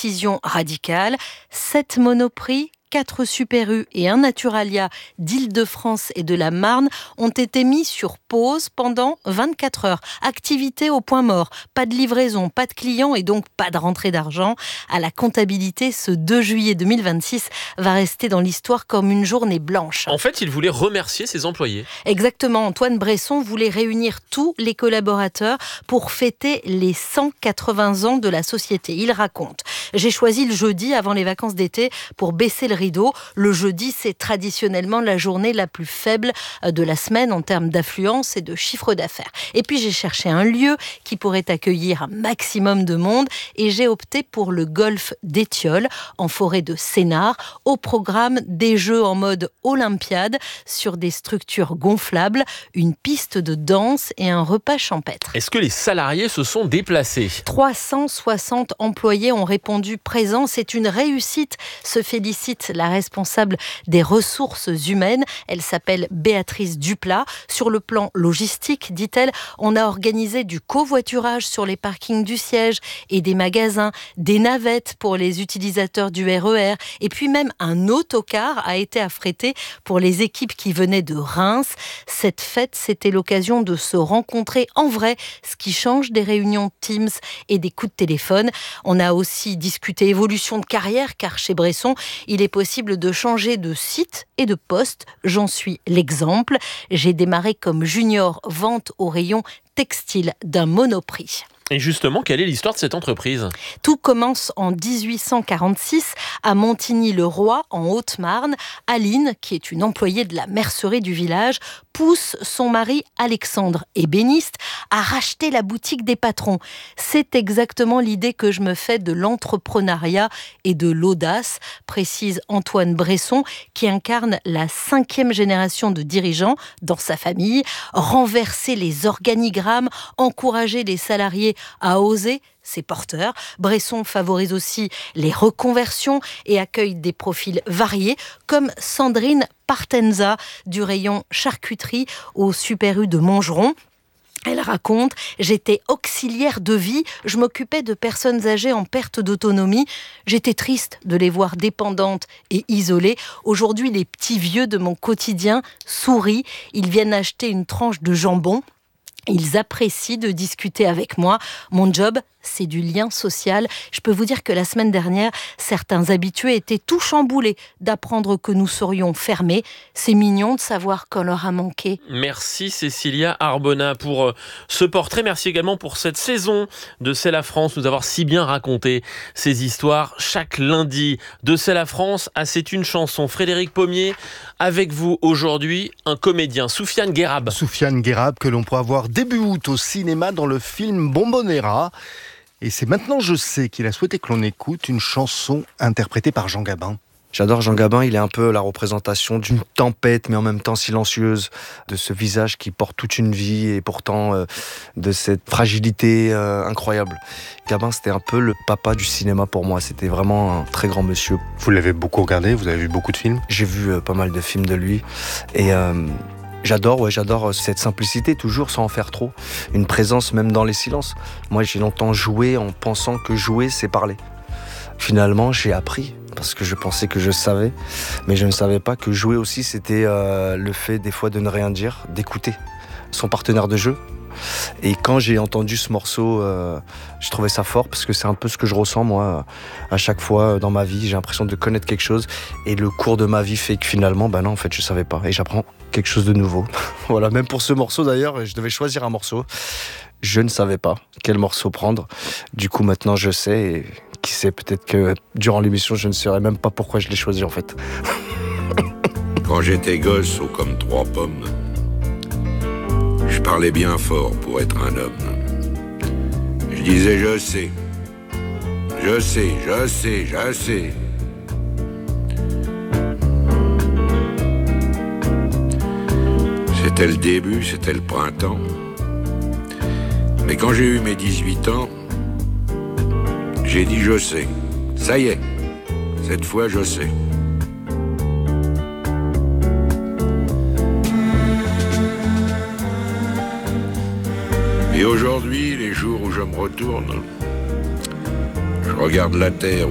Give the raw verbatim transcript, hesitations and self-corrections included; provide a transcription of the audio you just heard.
décision radicale. Sept Monoprix, quatre Super U et un Naturalia d'Île-de-France et de la Marne ont été mis sur pause pendant vingt-quatre heures. Activité au point mort. Pas de livraison, pas de clients et donc pas de rentrée d'argent. À la comptabilité, ce deux juillet deux mille vingt-six va rester dans l'histoire comme une journée blanche. En fait, il voulait remercier ses employés. Exactement. Antoine Bresson voulait réunir tous les collaborateurs pour fêter les cent quatre-vingts ans de la société. Il raconte: j'ai choisi le jeudi avant les vacances d'été pour baisser le rideau. Le jeudi, c'est traditionnellement la journée la plus faible de la semaine en termes d'affluence et de chiffre d'affaires. Et puis j'ai cherché un lieu qui pourrait accueillir un maximum de monde et j'ai opté pour le golf d'Étiolles, en forêt de Sénart. Au programme, des jeux en mode Olympiade sur des structures gonflables, une piste de danse et un repas champêtre. Est-ce que les salariés se sont déplacés ? trois cent soixante employés ont répondu présents. C'est une réussite, se félicite la responsable des ressources humaines. Elle s'appelle Béatrice Duplat. Sur le plan logistique, dit-elle, on a organisé du covoiturage sur les parkings du siège et des magasins, des navettes pour les utilisateurs du R E R et puis même un autocar a été affrété pour les équipes qui venaient de Reims. Cette fête, c'était l'occasion de se rencontrer en vrai, ce qui change des réunions Teams et des coups de téléphone. On a aussi discuté évolution de carrière car chez Bresson, il est possible de changer de site et de poste. J'en suis l'exemple. J'ai démarré comme junior vente au rayon textile d'un Monoprix. Et justement, quelle est l'histoire de cette entreprise ? Tout commence en dix-huit cent quarante-six à Montigny-le-Roi, en Haute-Marne. Aline, qui est une employée de la mercerie du village, pousse son mari Alexandre, ébéniste, à racheter la boutique des patrons. C'est exactement l'idée que je me fais de l'entrepreneuriat et de l'audace, précise Antoine Bresson, qui incarne la cinquième génération de dirigeants dans sa famille. Renverser les organigrammes, encourager les salariés à oser, c'est porteur. Bresson favorise aussi les reconversions et accueille des profils variés, comme Sandrine Partenza du rayon charcuterie au Super U de Montgeron. Elle raconte: j'étais auxiliaire de vie, je m'occupais de personnes âgées en perte d'autonomie. J'étais triste de les voir dépendantes et isolées. Aujourd'hui, les petits vieux de mon quotidien sourient. Ils viennent acheter une tranche de jambon. Ils apprécient de discuter avec moi. Mon job, c'est du lien social. Je peux vous dire que la semaine dernière, certains habitués étaient tout chamboulés d'apprendre que nous serions fermés. C'est mignon de savoir qu'on leur a manqué. Merci Cécilia Arbona pour euh, ce portrait. Merci également pour cette saison de C'est la France, nous avoir si bien raconté ces histoires chaque lundi. De C'est la France à C'est une chanson. Frédéric Pommier, avec vous aujourd'hui, un comédien, Soufiane Guérab. Soufiane Guérab que l'on pourra voir début août au cinéma dans le film Bombonera. Et c'est maintenant je sais qu'il a souhaité que l'on écoute une chanson interprétée par Jean Gabin. J'adore Jean Gabin, il est un peu la représentation d'une tempête, mais en même temps silencieuse, de ce visage qui porte toute une vie et pourtant euh, de cette fragilité euh, incroyable. Gabin, c'était un peu le papa du cinéma pour moi, c'était vraiment un très grand monsieur. Vous l'avez beaucoup regardé, vous avez vu beaucoup de films ? J'ai vu euh, pas mal de films de lui et... Euh, J'adore, ouais, j'adore cette simplicité, toujours sans en faire trop. Une présence même dans les silences. Moi, j'ai longtemps joué en pensant que jouer, c'est parler. Finalement, j'ai appris, parce que je pensais que je savais, mais je ne savais pas que jouer aussi, c'était euh, le fait des fois de ne rien dire, d'écouter son partenaire de jeu. Et quand j'ai entendu ce morceau, euh, je trouvais ça fort parce que c'est un peu ce que je ressens moi à chaque fois dans ma vie. J'ai l'impression de connaître quelque chose et le cours de ma vie fait que finalement, ben non, en fait, je savais pas et j'apprends quelque chose de nouveau. Voilà, même pour ce morceau d'ailleurs, je devais choisir un morceau. Je ne savais pas quel morceau prendre. Du coup, maintenant, je sais et qui sait, peut-être que durant l'émission, je ne saurais même pas pourquoi je l'ai choisi en fait. Quand j'étais gosse, haut comme trois pommes, je parlais bien fort pour être un homme. Je disais je sais, je sais, je sais, je sais. C'était le début, c'était le printemps. Mais quand j'ai eu mes dix-huit ans, j'ai dit je sais. Ça y est, cette fois je sais. Et aujourd'hui, les jours où je me retourne, je regarde la terre